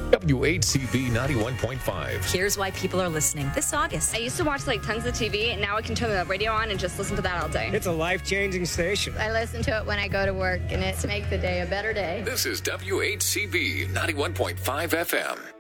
WHCB 91.5. Here's why people are listening this August. I used to watch tons of TV, and now I can turn the radio on and just listen to that all day. It's a life-changing station. I listen to it when I go to work, and it makes the day a better day. This is WHCB 91.5 FM.